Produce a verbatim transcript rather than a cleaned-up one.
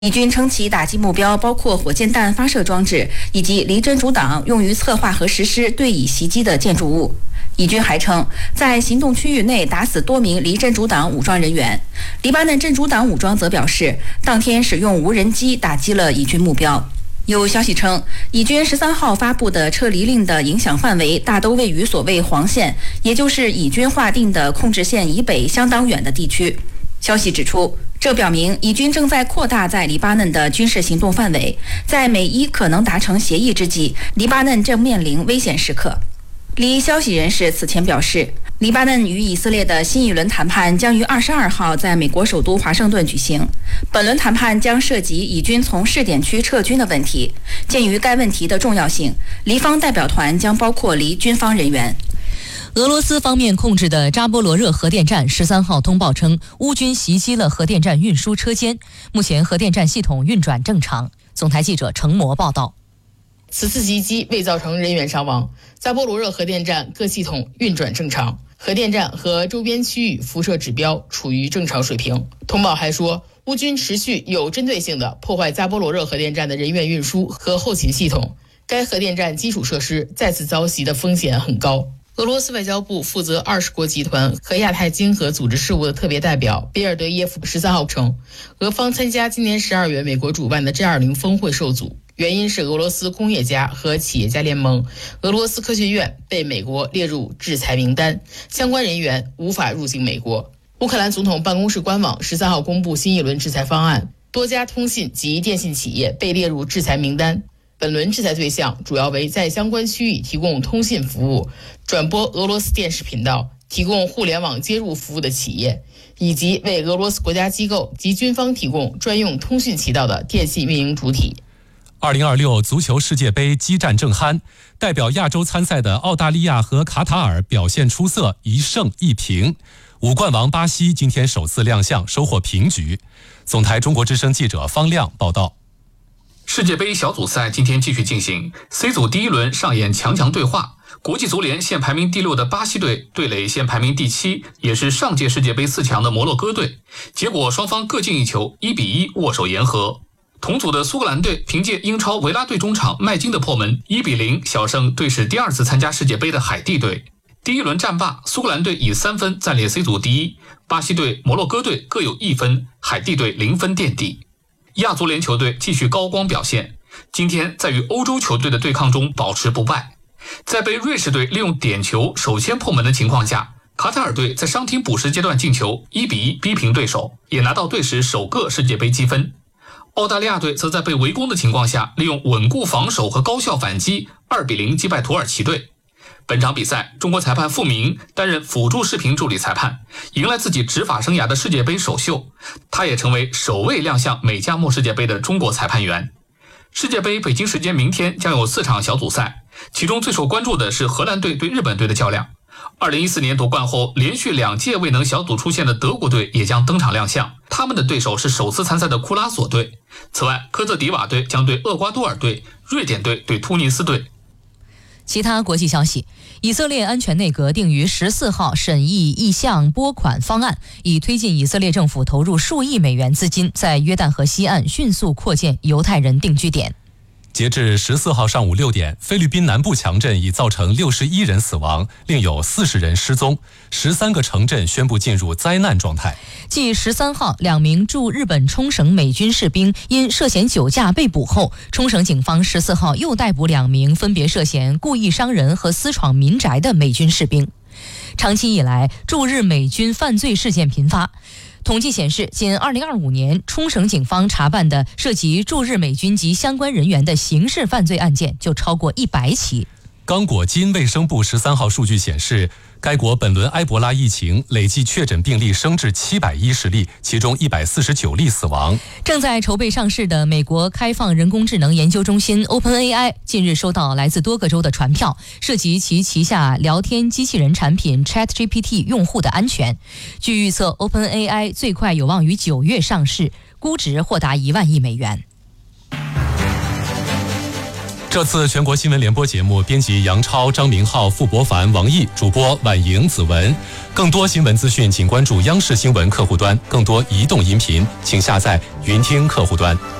以军称其打击目标包括火箭弹发射装置以及离真主党用于策划和实施对以袭击的建筑物。以军还称，在行动区域内打死多名离真主党武装人员。黎巴嫩真主党武装则表示，当天使用无人机打击了以军目标。有消息称，以军十三号发布的撤离令的影响范围大都位于所谓黄线，也就是以军划定的控制线以北相当远的地区。消息指出，这表明以军正在扩大在黎巴嫩的军事行动范围，在美伊可能达成协议之际，黎巴嫩正面临危险时刻。离消息人士此前表示，黎巴嫩与以色列的新一轮谈判将于二十二号在美国首都华盛顿举行。本轮谈判将涉及以军从试点区撤军的问题。鉴于该问题的重要性，黎方代表团将包括黎军方人员。 俄罗斯方面控制的扎波罗热核电站十三号通报称，乌军袭击了核电站运输车间，目前核电站系统运转正常。总台记者程模报道。 此次袭击未造成人员伤亡，扎波罗热核电站各系统运转正常，核电站和周边区域辐射指标处于正常水平。通报还说，乌军持续有针对性地破坏扎波罗热核电站的人员运输和后勤系统，该核电站基础设施再次遭袭的风险很高。俄罗斯外交部负责二十国集团和亚太经合组织事务的特别代表比尔德耶夫十三号称，俄方参加今年十二月美国主办的 G 二十 峰会受阻，原因是俄罗斯工业家和企业家联盟俄罗斯科学院被美国列入制裁名单，相关人员无法入境美国。乌克兰总统办公室官网十三号公布新一轮制裁方案，多家通信及电信企业被列入制裁名单。本轮制裁对象主要为在相关区域提供通信服务、转播俄罗斯电视频道、提供互联网接入服务的企业，以及为俄罗斯国家机构及军方提供专用通讯渠道的电信运营主体。 二零二六足球世界杯激战正酣，代表亚洲参赛的澳大利亚和卡塔尔表现出色，一胜一平。五冠王巴西今天首次亮相，收获平局。总台中国之声记者方亮报道。 世界杯小组赛今天继续进行 ，C 组第一轮上演强强对话。国际足联现排名第六的巴西队对垒现排名第七，也是上届世界杯四强的摩洛哥队。结果双方各进一球，一比一握手言和。同组的苏格兰队凭借英超维拉队中场麦金的破门，一比零小胜队史第二次参加世界杯的海地队。第一轮战罢，苏格兰队以三分暂列 C 组第一，巴西队、摩洛哥队各有一分，海地队零分垫底。亚足联球队继续高光表现，今天在与欧洲球队的对抗中保持不败。在被瑞士队利用点球首先破门的情况下，卡塔尔队在伤停补时阶段进球，一比一逼平对手，也拿到队史首个世界杯积分。澳大利亚队则在被围攻的情况下，利用稳固防守和高效反击，二比零击败土耳其队。本场比赛，中国裁判傅明担任辅助视频助理裁判，迎来自己执法生涯的世界杯首秀。他也成为首位亮相美加墨世界杯的中国裁判员。世界杯北京时间明天将有四场小组赛，其中最受关注的是荷兰队对日本队的较量。二零一四年夺冠后连续两届未能小组出线的德国队也将登场亮相，他们的对手是首次参赛的库拉索队。此外，科特迪瓦队将对厄瓜多尔队，瑞典队对突尼斯队。 其他国际消息，以色列安全内阁定于十四号审议意向拨款方案，以推进以色列政府投入数亿美元资金，在约旦河西岸迅速扩建犹太人定居点。 截至十四号上午六点，菲律宾南部强震已造成六十一人死亡，另有四十人失踪，十三个城镇宣布进入灾难状态。 继十三号两名驻日本冲绳美军士兵因涉嫌酒驾被捕后，冲绳警方十四号又逮捕两名分别涉嫌故意伤人和私闯民宅的美军士兵。长期以来，驻日美军犯罪事件频发。统计显示，仅二零二五年，冲绳警方查办的涉及驻日美军及相关人员的刑事犯罪案件就超过一百起。 刚果金卫生部十三号数据显示，该国本轮埃博拉疫情累计确诊病例升至七百一十例，其中一百四十九例死亡。 正在筹备上市的美国开放人工智能研究中心 OpenAI 近日收到来自多个州的传票，涉及其旗下聊天机器人产品 ChatGPT 用户的安全。据预测， OpenAI 最快有望于九月上市，估值或达一万亿美元。 这次全国新闻联播节目，编辑杨超、张明浩、付博凡、王毅，主播婉莹、子文。更多新闻资讯，请关注央视新闻客户端。更多移动音频，请下载云听客户端。